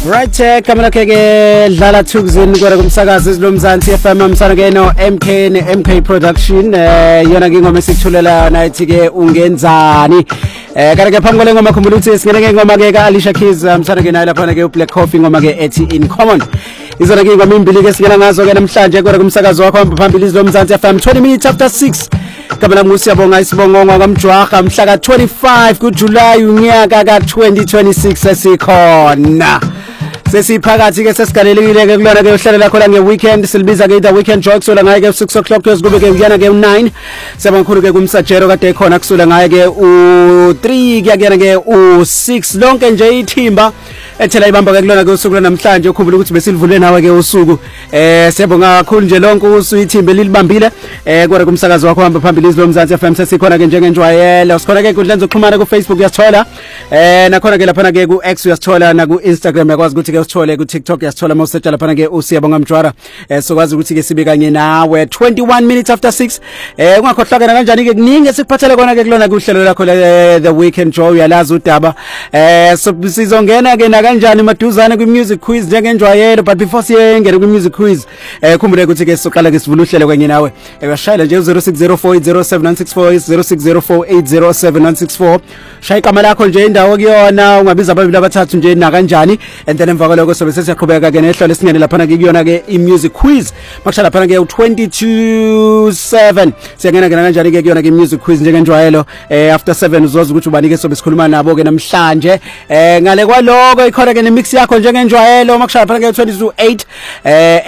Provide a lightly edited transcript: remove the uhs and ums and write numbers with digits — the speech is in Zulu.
Right, kamela keke dlala thukuzini kwera kumsakazi izilomzansi FM amsana ke no MK Production yona ngingoma esithulela nayithi ke ungenzani kanti ke phambi kole ngoma khumbula ukuthi singene ke ngoma ke ka Alicia Keys amsana ke nayo lapha ke uBlack Coffee ngoma ke ethi In Common izona ke ngoma imbili ke singena ngazo ke namhlanje kwera kumsakazi wakho hamba phambili izilomzansi FM 20 minutes after 6 kamela ngusiyabonga isibongo kwamjwaha mhla ka 25 kuJuly unyaka ka 2026 sesikhona sesiphakathi ke sesigalelekile ke kulona ke uhlalela khona ngeweekend silibiza ke the weekend joy kusula ngaye ke 6 o'clock kuzokube ke uyana ke u9 sebankhulu ke kumsajero kade ekhona kusula ngaye ke u3 kuyakena ke u6 lonke nje ithimba ethela ibamba ke kulona ke usuku namhlanje ukhumbula ukuthi besilivule nawe ke usuku siyabonga kakhulu nje lonke usuku ithimba lilibambile kwere kumsakazi wakho hamba phambili izilomzansi FM sesikhona ke njengenjwayelo sikhona ke kudlenza zokuxhumana ku Facebook uyasithola nakhona ke lapha ke ku X uyasithola na ku Instagram yakwazi ukuthi ke usithole ku TikTok yasithola mawusearch lapha ke usiyabonga mjwara sokwazi ukuthi ke sibe kanye nawe 21 minutes after 6 ungakhohlakena kanjani ke kuningi esikuphathele kona ke kulona kuhlelo lakho the weekend show uyalazi udaba sizongena ke na kanjani maduzane ku music quiz njengenjwayelo but before siyengena ku music quiz khumbule ukuthi ke siqala ke sivula uhlelo kanye nawe uyashayela nje 0604807964 0604807964 shaya igama lakho nje indawo kuyona ungabiza ababili abathathu nje na kanjani and then emva kwaloko sobe sesiyaqhubeka ke nehlelo lesingene lapha ke kuyona ke i-music quiz makushala lapha ke u22/7 siyangena ke kanjani ke kuyona ke i-music quiz njengenjwayelo after 7 uzoza ukuthi ubani ke sobe sikhuluma nabo ke namhlanje ngale kwaloko ikhona ke nemix yakho njengenjwayelo makushala lapha ke 22/8